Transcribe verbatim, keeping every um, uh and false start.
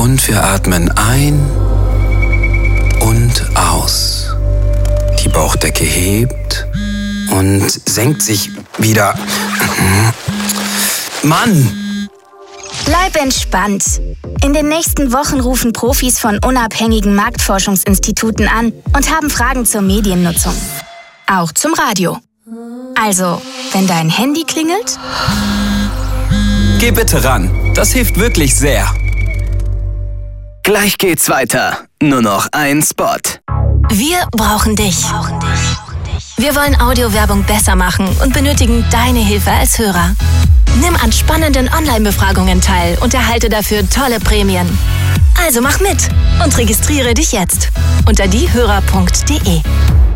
Und wir atmen ein und aus. Die Bauchdecke hebt und senkt sich wieder. Mann! Bleib entspannt. In den nächsten Wochen rufen Profis von unabhängigen Marktforschungsinstituten an und haben Fragen zur Mediennutzung. Auch zum Radio. Also, wenn dein Handy klingelt... Geh bitte ran. Das hilft wirklich sehr. Gleich geht's weiter. Nur noch ein Spot. Wir brauchen dich. Wir wollen Audiowerbung besser machen und benötigen deine Hilfe als Hörer. Nimm an spannenden Online-Befragungen teil und erhalte dafür tolle Prämien. Also mach mit und registriere dich jetzt unter diehörer punkt de.